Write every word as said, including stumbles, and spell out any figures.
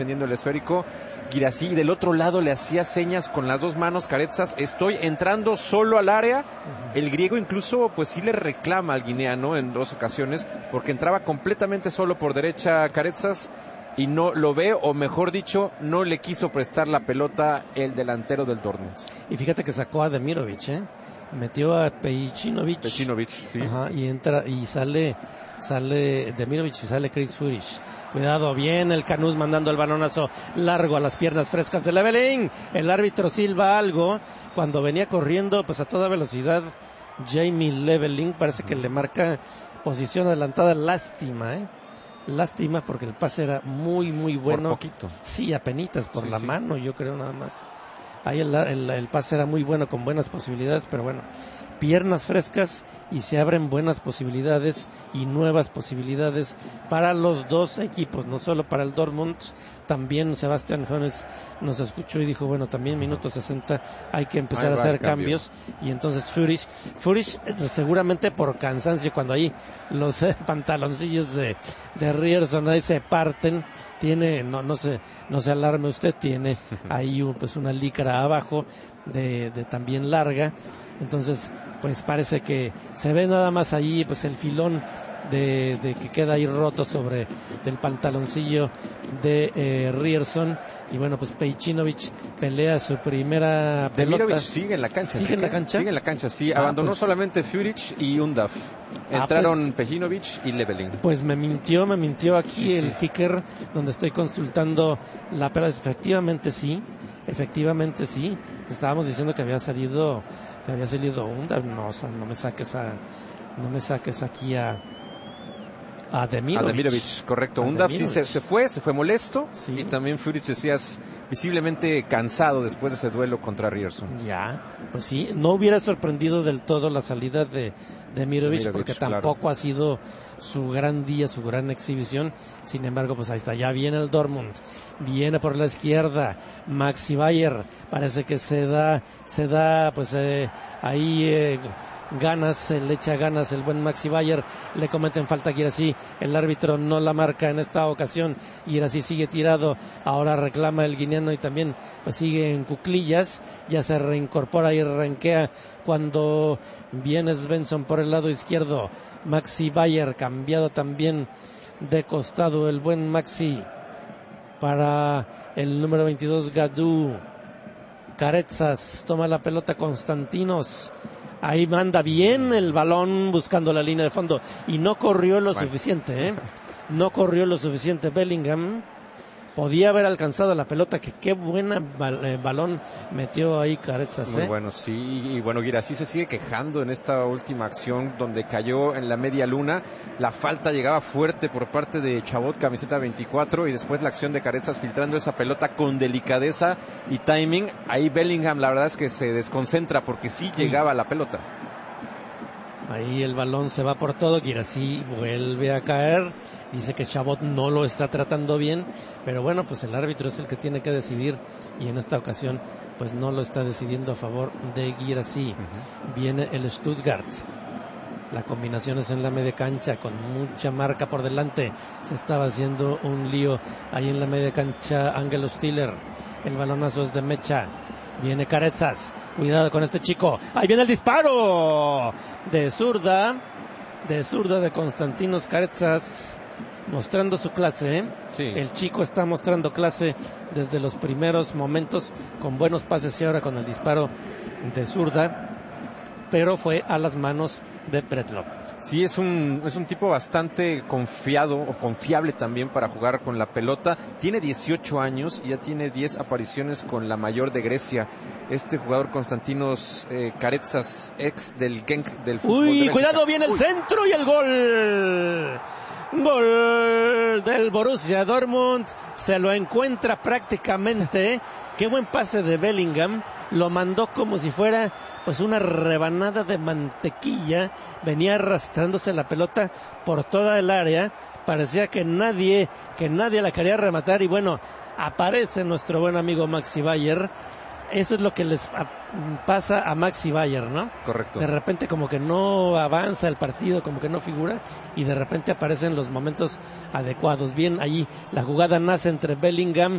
Teniendo el esférico, Guirassy, y del otro lado le hacía señas con las dos manos Carezas, estoy entrando solo al área. Uh-huh. El griego incluso pues sí le reclama al guineano en dos ocasiones, porque entraba completamente solo por derecha Carezas y no lo ve, o mejor dicho, no le quiso prestar la pelota el delantero del Dortmund. Y fíjate que sacó a Demirovic, ¿eh? Metió a Pejinovic. Pejinovic, sí. Ajá, y entra y sale sale Demirovic y sale Chris Führich. Cuidado, bien el Canús mandando el balonazo largo a las piernas frescas de Leveling. El árbitro silba algo cuando venía corriendo pues a toda velocidad Jamie Leveling. Parece que le marca posición adelantada. Lástima, ¿eh? Lástima porque el pase era muy, muy bueno. Por poquito. Sí, apenitas por sí, la sí. mano, yo creo nada más. Ahí el, el, el pase era muy bueno, con buenas posibilidades, pero bueno, piernas frescas y se abren buenas posibilidades y nuevas posibilidades para los dos equipos, no solo para el Dortmund. También Sebastián Hoeneß nos escuchó y dijo, bueno, también minuto sesenta hay que empezar ahí a hacer cambios. Y entonces Führich, Führich seguramente por cansancio, cuando ahí los eh, pantaloncillos de, de Ryerson ahí se parten, tiene, no, no se, no se alarme usted, tiene ahí un, pues una licra abajo de, de también larga. Entonces, pues parece que se ve nada más ahí, pues el filón de, de que queda ahí roto sobre del pantaloncillo de eh, Ryerson. Y bueno, pues Pejinovic pelea su primera pelota. Demirovic sigue en la cancha. ¿Sigue en la cancha? Sigue en la cancha, sí. Ah, Abandonó pues, solamente Führich y Undav. Entraron ah, pues, Pejinovic y Leveling. Pues me mintió, me mintió aquí sí, el sí. kicker, donde estoy consultando la pelota. Efectivamente sí, efectivamente sí. Estábamos diciendo que había salido, que había salido Undav. No, o sea, no me saques a, no me saques aquí a A Demirovic. A Demirovic, correcto. Undav sí se, se fue, se fue molesto. Sí. Y también Führich, decías, visiblemente cansado después de ese duelo contra Ryerson. Ya, pues sí, no hubiera sorprendido del todo la salida de Demirovic, Demirovic porque tampoco claro. ha sido su gran día, su gran exhibición. Sin embargo, pues ahí está, ya viene el Dortmund, viene por la izquierda, Maxi Bayer, parece que se da, se da, pues eh, ahí... Eh, ganas, se le echa ganas el buen Maxi Bayer, le cometen falta a Guirassy, el árbitro no la marca en esta ocasión, Guirassy sigue tirado, ahora reclama el guineano y también pues sigue en cuclillas, ya se reincorpora y renquea cuando viene Svensson por el lado izquierdo, Maxi Bayer cambiado también de costado, el buen Maxi para el número veintidós Gadou, Carezas toma la pelota, Konstantinos ahí manda bien el balón buscando la línea de fondo y no corrió lo bueno. suficiente, ¿eh? No corrió lo suficiente Bellingham. Podía haber alcanzado la pelota, que qué buena bal- eh, balón metió ahí Carezas, ¿eh? Muy bueno, sí, y bueno, Guirassy se sigue quejando en esta última acción donde cayó en la media luna, la falta llegaba fuerte por parte de Chabot, camiseta veinticuatro, y después la acción de Carezas filtrando esa pelota con delicadeza y timing, ahí Bellingham la verdad es que se desconcentra porque sí llegaba la pelota. Ahí el balón se va por todo, Guirassy vuelve a caer, dice que Chabot no lo está tratando bien, pero bueno, pues el árbitro es el que tiene que decidir y en esta ocasión pues no lo está decidiendo a favor de Guirassy. Uh-huh. Viene el Stuttgart, la combinación es en la media cancha con mucha marca por delante, se estaba haciendo un lío ahí en la media cancha Angelo Stiller, el balonazo es de Mecha. Viene Carezas, cuidado con este chico, ahí viene el disparo de zurda, de zurda de Konstantinos Carezas, mostrando su clase, ¿eh? Sí. El chico está mostrando clase desde los primeros momentos, con buenos pases y ahora con el disparo de zurda, pero fue a las manos de Pretlow. Sí, es un, es un tipo bastante confiado o confiable también para jugar con la pelota. Tiene dieciocho años y ya tiene diez apariciones con la mayor de Grecia. Este jugador Konstantinos eh, Carezas, ex del Genk del fútbol. Uy, cuidado, viene el Uy. centro y el gol. Gol del Borussia Dortmund. Se lo encuentra prácticamente. Qué buen pase de Bellingham. Lo mandó como si fuera pues una rebanada de mantequilla. Venía arrastrándose la pelota por toda el área. Parecía que nadie, que nadie la quería rematar. Y bueno, aparece nuestro buen amigo Maxi Bayer. Eso es lo que les pasa a Maxi Bayer, ¿no? Correcto. De repente como que no avanza el partido, como que no figura, y de repente aparecen los momentos adecuados. Bien, allí la jugada nace entre Bellingham